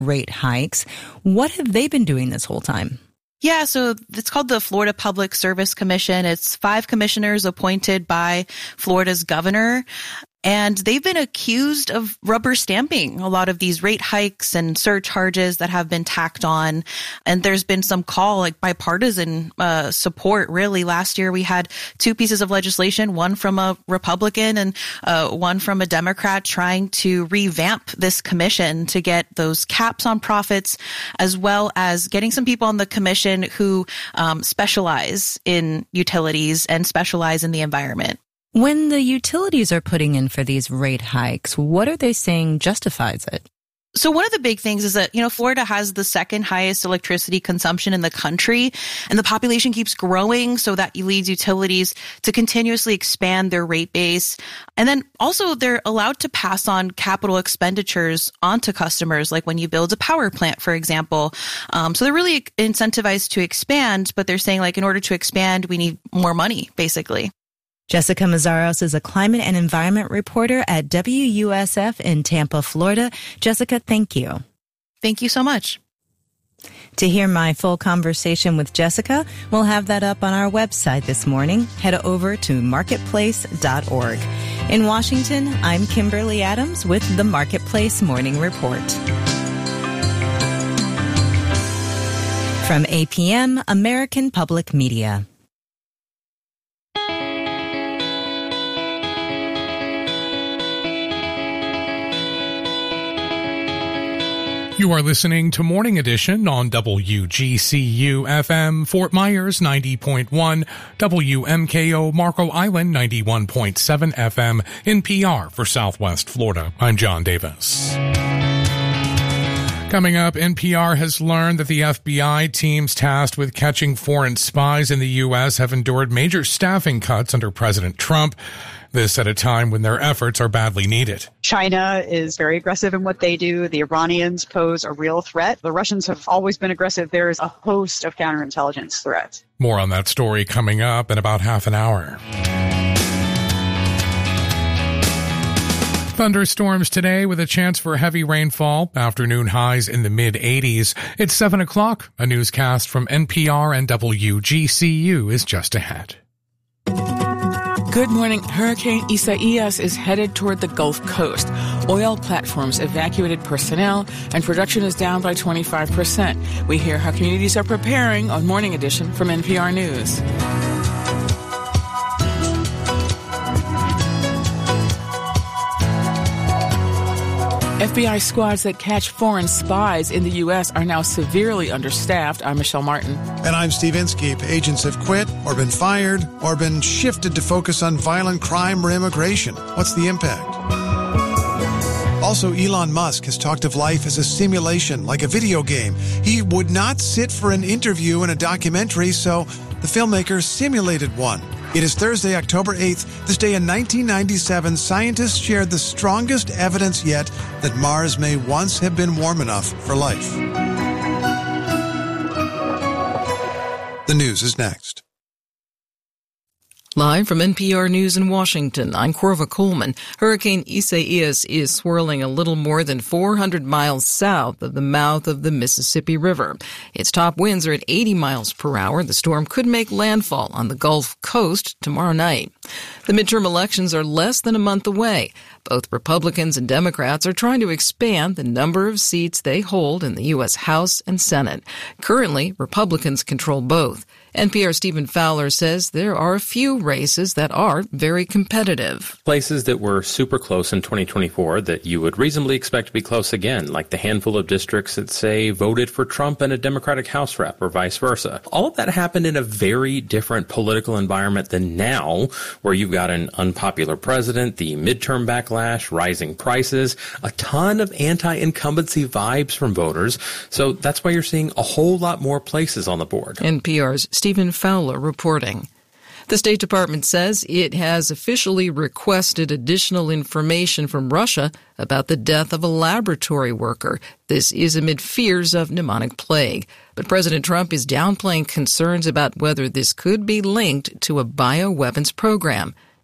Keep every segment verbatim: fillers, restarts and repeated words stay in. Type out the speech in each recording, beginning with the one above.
rate hikes. What have they been doing this whole time? Yeah, so it's called the Florida Public Service Commission. It's five commissioners appointed by Florida's governor. And they've been accused of rubber stamping a lot of these rate hikes and surcharges that have been tacked on. And there's been some call, like bipartisan uh, support, really. Last year, we had two pieces of legislation, one from a Republican and uh, one from a Democrat, trying to revamp this commission to get those caps on profits, as well as getting some people on the commission who um, specialize in utilities and specialize in the environment. When the utilities are putting in for these rate hikes, what are they saying justifies it? So one of the big things is that, you know, Florida has the second highest electricity consumption in the country, and the population keeps growing, so that leads utilities to continuously expand their rate base. And then also they're allowed to pass on capital expenditures onto customers, like when you build a power plant, for example. Um, so they're really incentivized to expand, but they're saying, like, in order to expand, we need more money, basically. Jessica Mazzaros is a climate and environment reporter at W U S F in Tampa, Florida. Jessica, thank you. Thank you so much. To hear my full conversation with Jessica, we'll have that up on our website this morning. Head over to marketplace dot org. In Washington, I'm Kimberly Adams with the Marketplace Morning Report. From A P M, American Public Media. You are listening to Morning Edition on W G C U F M, Fort Myers ninety point one, W M K O Marco Island ninety-one point seven F M, N P R for Southwest Florida. I'm John Davis. Coming up, N P R has learned that the F B I teams tasked with catching foreign spies in the U S have endured major staffing cuts under President Trump. This at a time when their efforts are badly needed. China is very aggressive in what they do. The Iranians pose a real threat. The Russians have always been aggressive. There is a host of counterintelligence threats. More on that story coming up in about half an hour. Thunderstorms today with a chance for heavy rainfall. Afternoon highs in the mid eighties. It's seven o'clock. A newscast from N P R and W G C U is just ahead. Good morning. Hurricane Isaias is headed toward the Gulf Coast. Oil platforms evacuated personnel, and production is down by twenty-five percent. We hear how communities are preparing on Morning Edition from N P R News. F B I squads that catch foreign spies in the U S are now severely understaffed. I'm Michelle Martin. And I'm Steve Inskeep. Agents have quit or been fired or been shifted to focus on violent crime or immigration. What's the impact? Also, Elon Musk has talked of life as a simulation, like a video game. He would not sit for an interview in a documentary, so the filmmaker simulated one. It is Thursday, October eighth. This day in nineteen ninety-seven, scientists shared the strongest evidence yet that Mars may once have been warm enough for life. The news is next. Live from N P R News in Washington, I'm Corva Coleman. Hurricane Isaias is swirling a little more than four hundred miles south of the mouth of the Mississippi River. Its top winds are at eighty miles per hour. The storm could make landfall on the Gulf Coast tomorrow night. The midterm elections are less than a month away. Both Republicans and Democrats are trying to expand the number of seats they hold in the U S House and Senate. Currently, Republicans control both. N P R's Stephen Fowler says there are a few races that are very competitive. Places that were super close in twenty twenty-four that you would reasonably expect to be close again, like the handful of districts that say voted for Trump and a Democratic House rep or vice versa. All of that happened in a very different political environment than now, where you've got an unpopular president, the midterm backlash, rising prices, a ton of anti-incumbency vibes from voters. So that's why you're seeing a whole lot more places on the board. N P R's Stephen Fowler reporting. The State Department says it has officially requested additional information from Russia about the death of a laboratory worker. This is amid fears of pneumonic plague. But President Trump is downplaying concerns about whether this could be linked to a bioweapons program.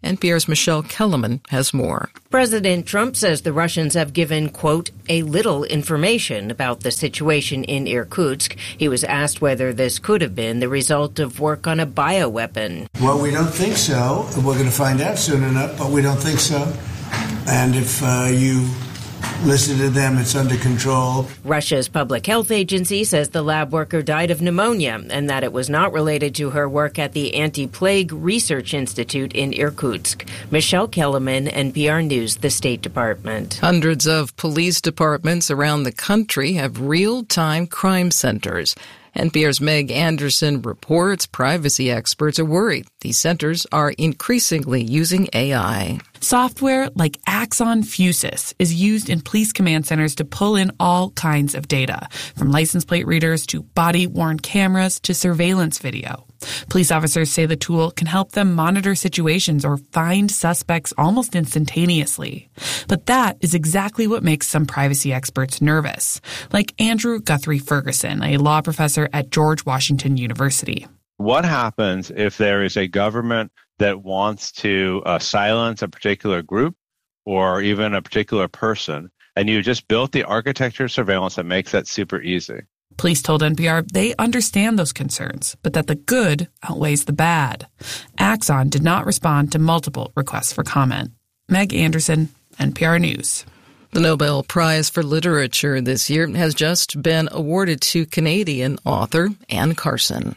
N P R's Michelle Kellerman has more. President Trump says the Russians have given, quote, a little information about the situation in Irkutsk. He was asked whether this could have been the result of work on a bioweapon. Well, we don't think so. We're going to find out soon enough, but we don't think so. And if uh, you listen to them, it's under control. Russia's public health agency says the lab worker died of pneumonia and that it was not related to her work at the Anti-Plague Research Institute in Irkutsk. Michelle Kellerman, N P R News, the State Department. Hundreds of police departments around the country have real-time crime centers. N P R's Meg Anderson reports privacy experts are worried these centers are increasingly using A I. Software like Axon Fusus is used in police command centers to pull in all kinds of data, from license plate readers to body-worn cameras to surveillance video. Police officers say the tool can help them monitor situations or find suspects almost instantaneously. But that is exactly what makes some privacy experts nervous, like Andrew Guthrie Ferguson, a law professor at George Washington University. What happens if there is a government that wants to uh, silence a particular group or even a particular person, and you just built the architecture of surveillance that makes that super easy? Police told N P R they understand those concerns, but that the good outweighs the bad. Axon did not respond to multiple requests for comment. Meg Anderson, N P R News. The Nobel Prize for Literature this year has just been awarded to Canadian author Anne Carson.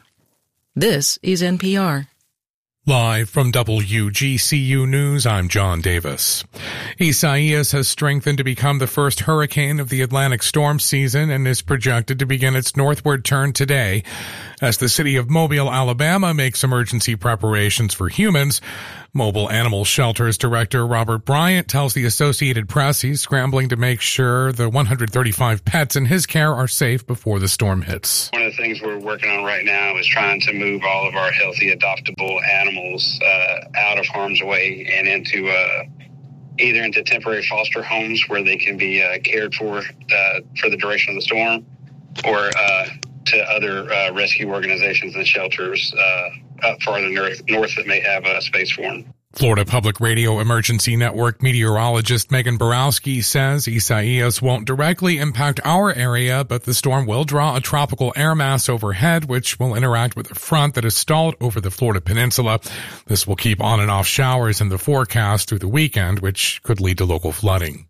This is N P R. Live from W G C U News, I'm John Davis. Isaias has strengthened to become the first hurricane of the Atlantic storm season and is projected to begin its northward turn today. As the city of Mobile, Alabama makes emergency preparations for humans, Mobile Animal Shelters Director Robert Bryant tells the Associated Press he's scrambling to make sure the one hundred thirty-five pets in his care are safe before the storm hits. One of the things we're working on right now is trying to move all of our healthy adoptable animals uh, out of harm's way and into uh, either into temporary foster homes where they can be uh, cared for uh, for the duration of the storm, or uh, to other uh, rescue organizations and shelters uh, up farther north, north that may have a space for them. Florida Public Radio Emergency Network meteorologist Megan Borowski says Isaias won't directly impact our area, but the storm will draw a tropical air mass overhead, which will interact with a front that is stalled over the Florida peninsula. This will keep on and off showers in the forecast through the weekend, which could lead to local flooding.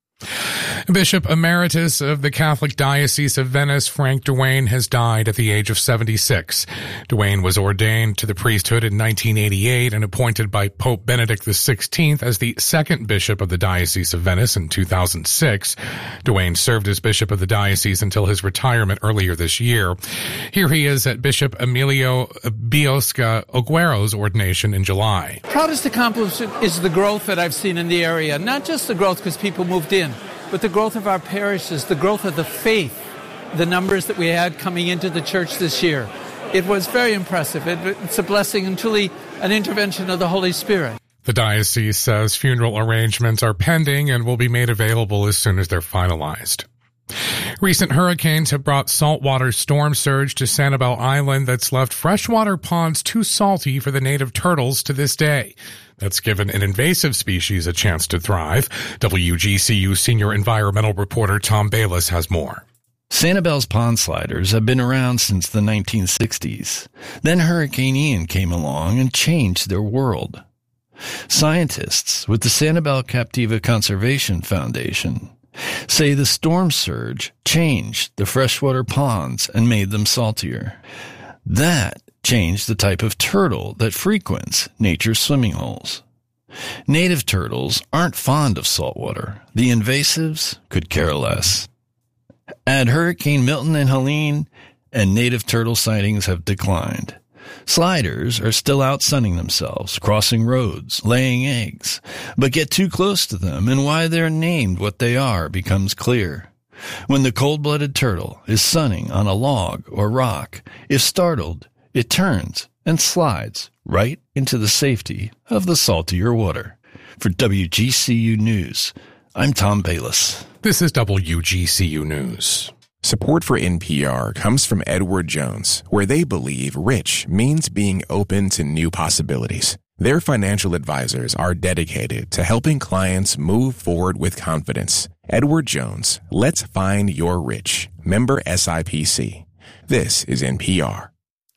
Bishop Emeritus of the Catholic Diocese of Venice, Frank Duane, has died at the age of seventy-six. Duane was ordained to the priesthood in nineteen eighty-eight and appointed by Pope Benedict the sixteenth as the second bishop of the Diocese of Venice in two thousand six. Duane served as bishop of the diocese until his retirement earlier this year. Here he is at Bishop Emilio Biosca Aguero's ordination in July. Proudest accomplishment is the growth that I've seen in the area, not just the growth because people moved in, but the growth of our parishes, the growth of the faith, the numbers that we had coming into the church this year. It was very impressive. It, it's a blessing and truly an intervention of the Holy Spirit. The diocese says funeral arrangements are pending and will be made available as soon as they're finalized. Recent hurricanes have brought saltwater storm surge to Sanibel Island that's left freshwater ponds too salty for the native turtles to this day. That's given an invasive species a chance to thrive. W G C U senior environmental reporter Tom Bayless has more. Sanibel's pond sliders have been around since the nineteen sixties. Then Hurricane Ian came along and changed their world. Scientists with the Sanibel Captiva Conservation Foundation say the storm surge changed the freshwater ponds and made them saltier. That changed the type of turtle that frequents nature's swimming holes. Native turtles aren't fond of saltwater. The invasives could care less. Add Hurricane Milton and Helene, and native turtle sightings have declined. Sliders are still out sunning themselves, crossing roads, laying eggs. But get too close to them, and why they're named what they are becomes clear. When the cold-blooded turtle is sunning on a log or rock, if startled, it turns and slides right into the safety of the saltier water. For W G C U News, I'm Tom Bayless. This is W G C U News. Support for N P R comes from Edward Jones, where they believe rich means being open to new possibilities. Their financial advisors are dedicated to helping clients move forward with confidence. Edward Jones, let's find your rich. Member S I P C. This is N P R.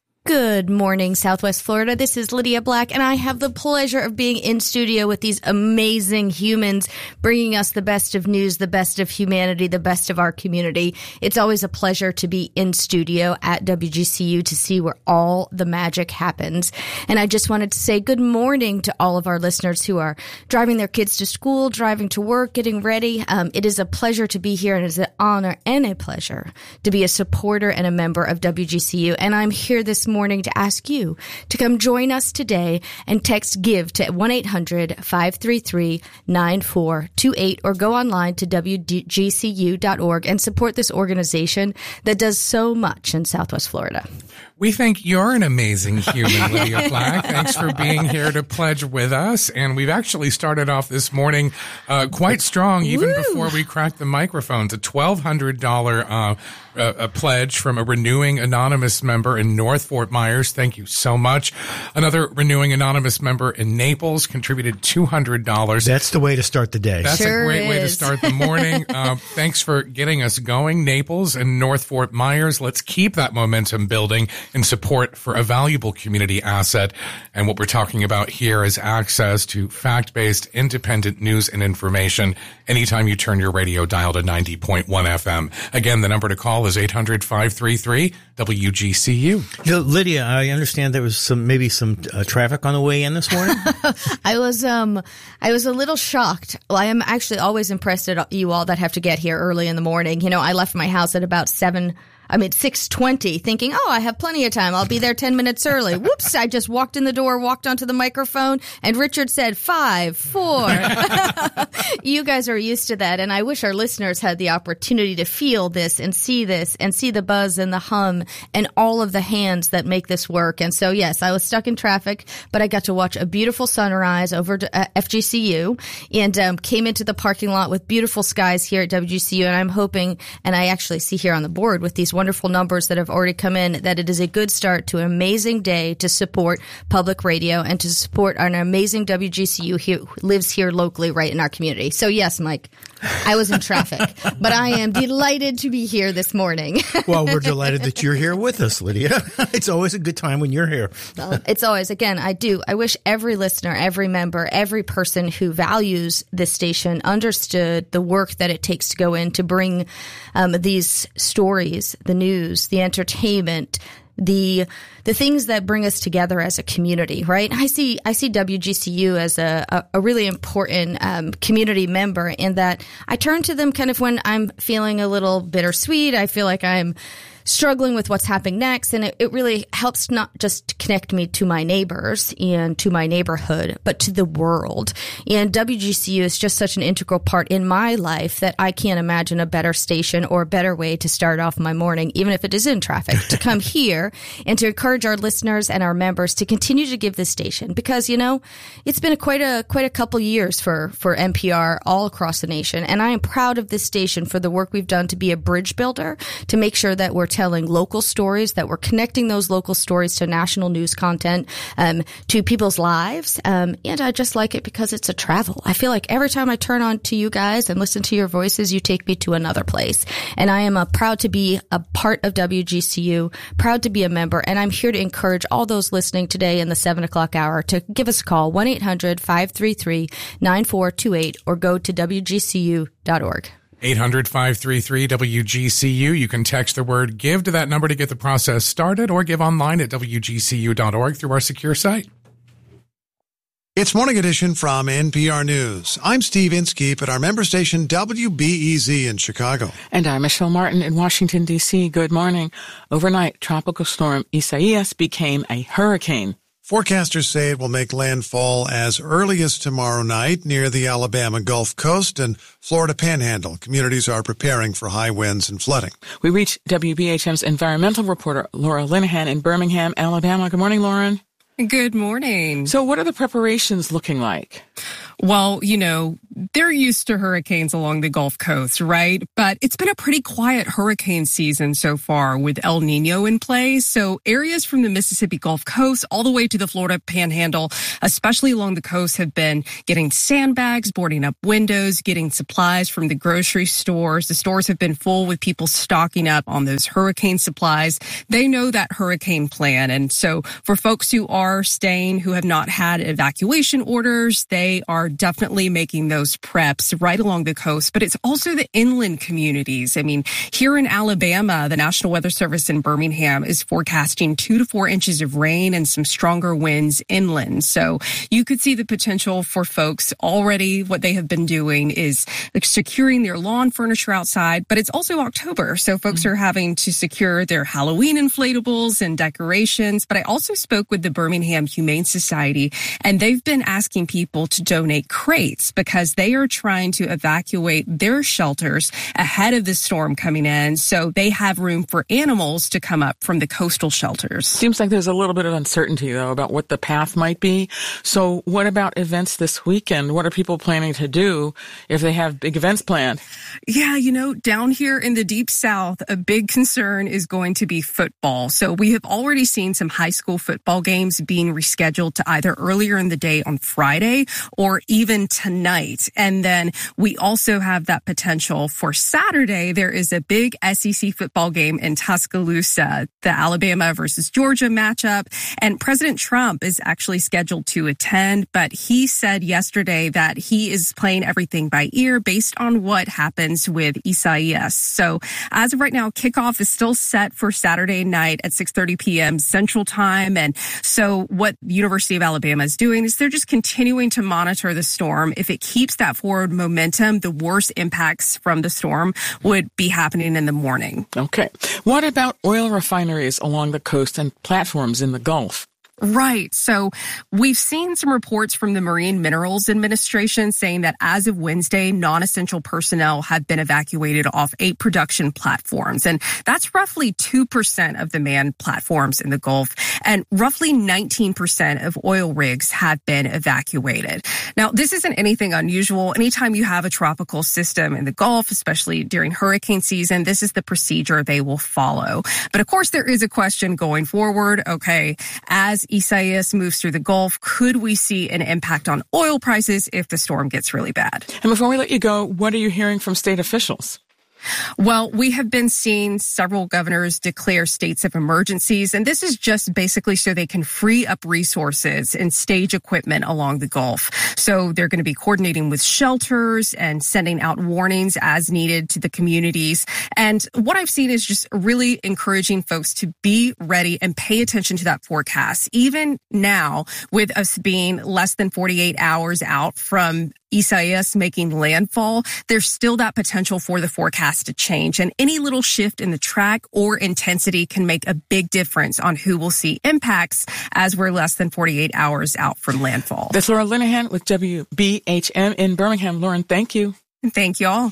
Good morning, Southwest Florida. This is Lydia Black, and I have the pleasure of being in studio with these amazing humans, bringing us the best of news, the best of humanity, the best of our community. It's always a pleasure to be in studio at W G C U to see where all the magic happens. And I just wanted to say good morning to all of our listeners who are driving their kids to school, driving to work, getting ready. Um, it is a pleasure to be here, and it is an honor and a pleasure to be a supporter and a member of W G C U. And I'm here this morning morning to ask you to come join us today and text GIVE to one eight hundred five three three nine four two eight or go online to W G C U dot org and support this organization that does so much in Southwest Florida. We think you're an amazing human, Lydia Black. Thanks for being here to pledge with us. And we've actually started off this morning uh, quite strong, even Woo! before we cracked the microphones. A twelve hundred dollars uh, a, a pledge from a Renewing Anonymous member in North Fort Myers. Thank you so much. Another Renewing Anonymous member in Naples contributed two hundred dollars. That's the way to start the day. That's sure a great is. way to start the morning. uh, thanks for getting us going, Naples and North Fort Myers. Let's keep that momentum building in support for a valuable community asset. And what we're talking about here is access to fact-based, independent news and information anytime you turn your radio dial to ninety point one F M. Again, the number to call is eight hundred five three three W G C U. You know, Lydia, I understand there was some maybe some uh, traffic on the way in this morning. I was um I was a little shocked. Well, I am actually always impressed at you all that have to get here early in the morning. You know, I left my house at about seven I mean, six twenty, thinking, oh, I have plenty of time. I'll be there ten minutes early. Whoops, I just walked in the door, walked onto the microphone, and Richard said, five, four. You guys are used to that, and I wish our listeners had the opportunity to feel this and see this and see the buzz and the hum and all of the hands that make this work. And so, yes, I was stuck in traffic, but I got to watch a beautiful sunrise over to uh, F G C U and um, came into the parking lot with beautiful skies here at W G C U, and I'm hoping, and I actually see here on the board with these wonderful numbers that have already come in, that it is a good start to an amazing day to support public radio and to support an amazing W G C U who lives here locally right in our community. So yes, Mike, I was in traffic, but I am delighted to be here this morning. Well, we're delighted that you're here with us, Lydia. It's always a good time when you're here. Well, it's always, again, I do. I wish every listener, every member, every person who values this station understood the work that it takes to go in to bring um, these stories, the news, the entertainment, the the things that bring us together as a community, right? I see I see W G C U as a, a, a really important um, community member in that I turn to them kind of when I'm feeling a little bittersweet. I feel like I'm struggling with what's happening next. And it, it really helps not just connect me to my neighbors and to my neighborhood, but to the world. And W G C U is just such an integral part in my life that I can't imagine a better station or a better way to start off my morning, even if it is in traffic, to come here and to encourage our listeners and our members to continue to give this station. Because, you know, it's been a, quite a quite a couple years for, for N P R all across the nation. And I am proud of this station for the work we've done to be a bridge builder, to make sure that we're telling local stories, that we're connecting those local stories to national news content, um, to people's lives. Um, and I just like it because it's a travel. I feel like every time I turn on to you guys and listen to your voices, you take me to another place. And I am uh, proud to be a part of W G C U, proud to be a member. And I'm here to encourage all those listening today in the seven o'clock hour to give us a call, one eight hundred five three three nine four two eight, or go to W G C U dot org. eight hundred five three three W G C U. You can text the word GIVE to that number to get the process started, or give online at W G C U dot org through our secure site. It's Morning Edition from N P R News. I'm Steve Inskeep at our member station W B E Z in Chicago. And I'm Michelle Martin in Washington, D C. Good morning. Overnight, Tropical Storm Isaias became a hurricane. Forecasters say it will make landfall as early as tomorrow night near the Alabama Gulf Coast and Florida Panhandle. Communities are preparing for high winds and flooding. We reach W B H M's environmental reporter Laura Linehan in Birmingham, Alabama. Good morning, Lauren. Good morning. So what are the preparations looking like? Well, you know, they're used to hurricanes along the Gulf Coast, right? But it's been a pretty quiet hurricane season so far with El Nino in play. So areas from the Mississippi Gulf Coast all the way to the Florida Panhandle, especially along the coast, have been getting sandbags, boarding up windows, getting supplies from the grocery stores. The stores have been full with people stocking up on those hurricane supplies. They know that hurricane plan. And so for folks who are staying, who have not had evacuation orders, they are definitely making those preps right along the coast, but it's also the inland communities. I mean, here in Alabama, the National Weather Service in Birmingham is forecasting two to four inches of rain and some stronger winds inland. So you could see the potential for folks already. What they have been doing is securing their lawn furniture outside, but it's also October. So folks mm-hmm. are having to secure their Halloween inflatables and decorations. But I also spoke with the Birmingham Humane Society, and they've been asking people to donate crates because they are trying to evacuate their shelters ahead of the storm coming in, so they have room for animals to come up from the coastal shelters. Seems like there's a little bit of uncertainty, though, about what the path might be. So what about events this weekend? What are people planning to do if they have big events planned? Yeah, you know, down here in the Deep South, a big concern is going to be football. So we have already seen some high school football games being rescheduled to either earlier in the day on Friday or even tonight. And then we also have that potential for Saturday. There is a big S E C football game in Tuscaloosa, the Alabama versus Georgia matchup. And President Trump is actually scheduled to attend, but he said yesterday that he is playing everything by ear based on what happens with Isaias. So as of right now, kickoff is still set for Saturday night at six thirty p.m. Central Time. And so what the University of Alabama is doing is they're just continuing to monitor the storm. If it keeps that forward momentum, the worst impacts from the storm would be happening in the morning. Okay. What about oil refineries along the coast and platforms in the Gulf? Right. So we've seen some reports from the Marine Minerals Administration saying that as of Wednesday, non-essential personnel have been evacuated off eight production platforms. And that's roughly two percent of the manned platforms in the Gulf. And roughly nineteen percent of oil rigs have been evacuated. Now, this isn't anything unusual. Anytime you have a tropical system in the Gulf, especially during hurricane season, this is the procedure they will follow. But of course, there is a question going forward. Okay, as Isaias moves through the Gulf, could we see an impact on oil prices if the storm gets really bad? And before we let you go, what are you hearing from state officials? Well, we have been seeing several governors declare states of emergencies, and this is just basically so they can free up resources and stage equipment along the Gulf. So they're going to be coordinating with shelters and sending out warnings as needed to the communities. And what I've seen is just really encouraging folks to be ready and pay attention to that forecast. Even now, with us being less than forty-eight hours out from Isaias making landfall, there's still that potential for the forecast to change. And any little shift in the track or intensity can make a big difference on who will see impacts as we're less than forty-eight hours out from landfall. That's Laura Linehan with W B H M in Birmingham. Lauren, thank you. Thank you all.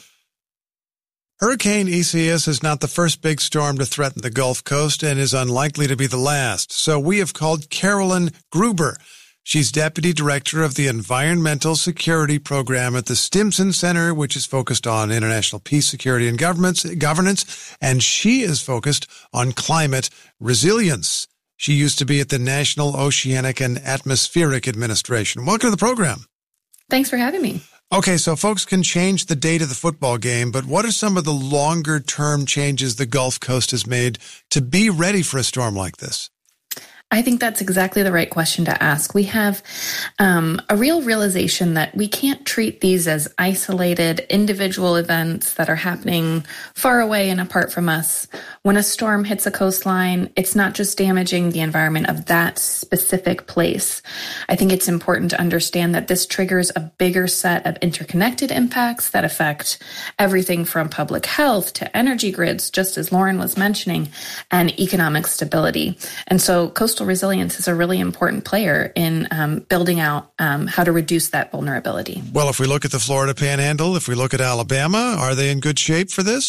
Hurricane Isaias is not the first big storm to threaten the Gulf Coast and is unlikely to be the last. So we have called Carolyn Gruber. She's Deputy Director of the Environmental Security Program at the Stimson Center, which is focused on international peace, security, and governance, and she is focused on climate resilience. She used to be at the National Oceanic and Atmospheric Administration. Welcome to the program. Thanks for having me. Okay, so folks can change the date of the football game, but what are some of the longer-term changes the Gulf Coast has made to be ready for a storm like this? I think that's exactly the right question to ask. We have um, a real realization that we can't treat these as isolated individual events that are happening far away and apart from us. When a storm hits a coastline, it's not just damaging the environment of that specific place. I think it's important to understand that this triggers a bigger set of interconnected impacts that affect everything from public health to energy grids, just as Lauren was mentioning, and economic stability. And so coastal resilience is a really important player in um, building out um, how to reduce that vulnerability. Well, if we look at the Florida Panhandle, if we look at Alabama, are they in good shape for this?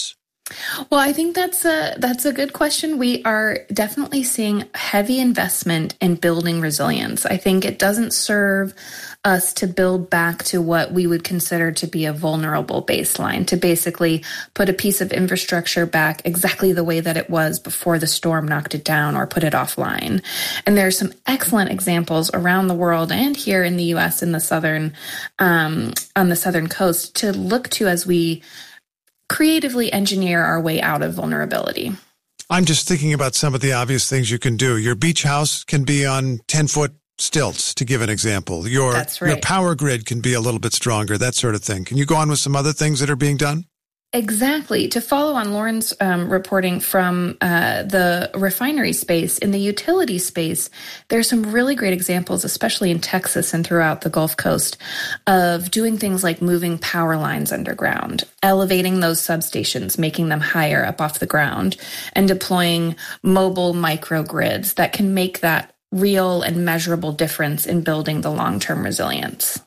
Well, I think that's a that's a good question. We are definitely seeing heavy investment in building resilience. I think it doesn't serve us to build back to what we would consider to be a vulnerable baseline, to basically put a piece of infrastructure back exactly the way that it was before the storm knocked it down or put it offline. And there are some excellent examples around the world and here in the U S in the southern um, on the southern coast to look to as we creatively engineer our way out of vulnerability. I'm just thinking about some of the obvious things you can do. Your beach house can be on ten-foot stilts, to give an example. Your, That's right. Your power grid can be a little bit stronger, that sort of thing. Can you go on with some other things that are being done? Exactly. To follow on Lauren's um, reporting from uh, the refinery space, in the utility space, there's some really great examples, especially in Texas and throughout the Gulf Coast, of doing things like moving power lines underground, elevating those substations, making them higher up off the ground, and deploying mobile microgrids that can make that real and measurable difference in building the long-term resilience.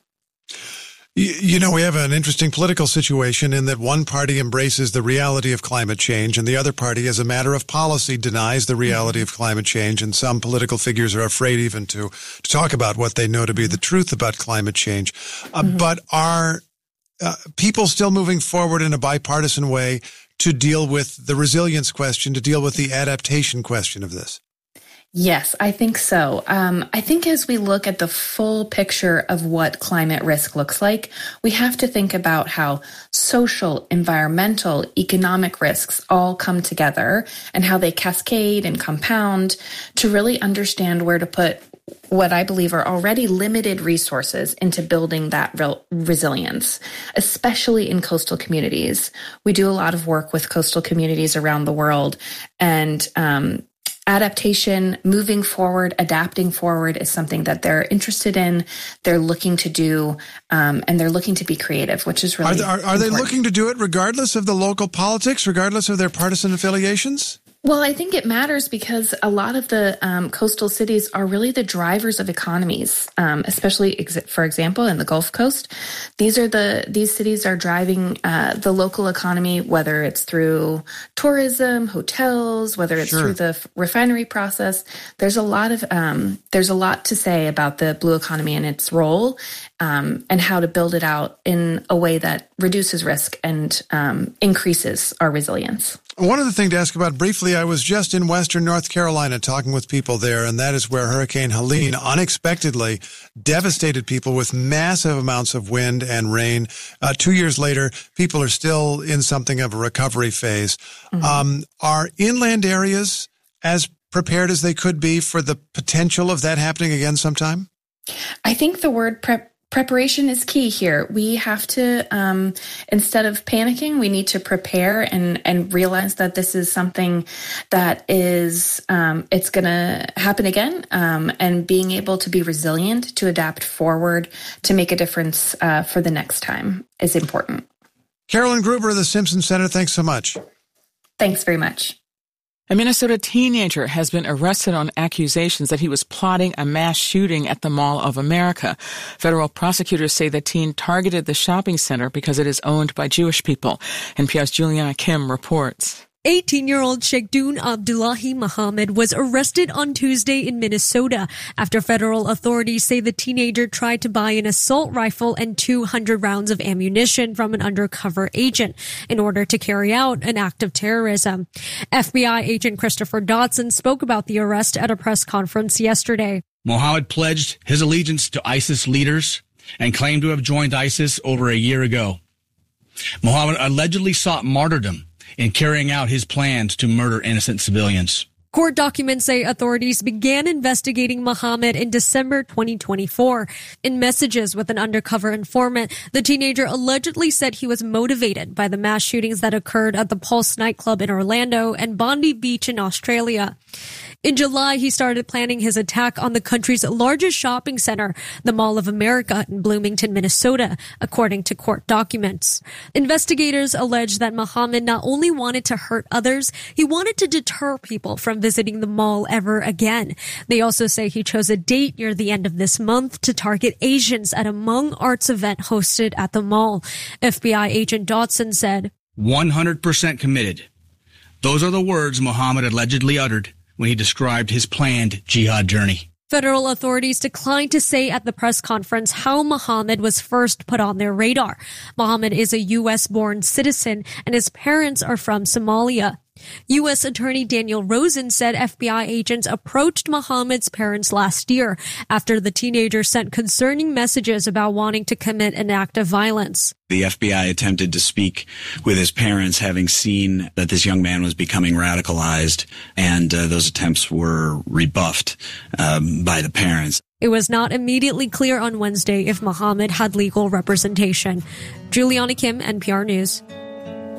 You know, we have an interesting political situation in that one party embraces the reality of climate change and the other party, as a matter of policy, denies the reality of climate change. And some political figures are afraid even to, to talk about what they know to be the truth about climate change. Uh, mm-hmm. But are uh, people still moving forward in a bipartisan way to deal with the resilience question, to deal with the adaptation question of this? Yes, I think so. Um, I think as we look at the full picture of what climate risk looks like, we have to think about how social, environmental, economic risks all come together and how they cascade and compound to really understand where to put what I believe are already limited resources into building that real resilience, especially in coastal communities. We do a lot of work with coastal communities around the world, and um, adaptation, moving forward, adapting forward is something that they're interested in, they're looking to do, um, and they're looking to be creative, which is really Are, are, are they looking to do it regardless of the local politics, regardless of their partisan affiliations? Well, I think it matters because a lot of the um, coastal cities are really the drivers of economies, um, especially, ex- for example, in the Gulf Coast. These are the these cities are driving uh, the local economy, whether it's through tourism, hotels, whether it's sure. through the f- refinery process. There's a lot of um, there's a lot to say about the blue economy and its role, um, and how to build it out in a way that reduces risk and um, increases our resilience. One other thing to ask about briefly, I was just in Western North Carolina talking with people there, and that is where Hurricane Helene unexpectedly devastated people with massive amounts of wind and rain. Uh, two years later, people are still in something of a recovery phase. Mm-hmm. Um, are inland areas as prepared as they could be for the potential of that happening again sometime? I think the word prep Preparation is key here. We have to, um, instead of panicking, we need to prepare and, and realize that this is something that is, um, it's going to happen again, um, and being able to be resilient, to adapt forward, to make a difference uh, for the next time is important. Carolyn Gruber of the Simpson Center, thanks so much. Thanks very much. A Minnesota teenager has been arrested on accusations that he was plotting a mass shooting at the Mall of America. Federal prosecutors say the teen targeted the shopping center because it is owned by Jewish people. N P R's Juliana Kim reports. eighteen-year-old Sheikhdun Abdullahi Muhammad was arrested on Tuesday in Minnesota after federal authorities say the teenager tried to buy an assault rifle and two hundred rounds of ammunition from an undercover agent in order to carry out an act of terrorism. F B I agent Christopher Dodson spoke about the arrest at a press conference yesterday. Muhammad pledged his allegiance to ISIS leaders and claimed to have joined ISIS over a year ago. Muhammad allegedly sought martyrdom in carrying out his plans to murder innocent civilians. Court documents say authorities began investigating Muhammad in December twenty twenty-four. In messages with an undercover informant, the teenager allegedly said he was motivated by the mass shootings that occurred at the Pulse nightclub in Orlando and Bondi Beach in Australia. In July, he started planning his attack on the country's largest shopping center, the Mall of America in Bloomington, Minnesota, according to court documents. Investigators allege that Muhammad not only wanted to hurt others, he wanted to deter people from visiting the mall ever again. They also say he chose a date near the end of this month to target Asians at a Hmong Arts event hosted at the mall. F B I agent Dodson said, one hundred percent committed Those are the words Muhammad allegedly uttered when he described his planned jihad journey. Federal authorities declined to say at the press conference how Muhammad was first put on their radar. Muhammad is a U S-born citizen, and his parents are from Somalia. U S. Attorney Daniel Rosen said F B I agents approached Muhammad's parents last year after the teenager sent concerning messages about wanting to commit an act of violence. The F B I attempted to speak with his parents, having seen that this young man was becoming radicalized, and uh, those attempts were rebuffed um, by the parents. It was not immediately clear on Wednesday if Muhammad had legal representation. Juliana Kim, N P R News.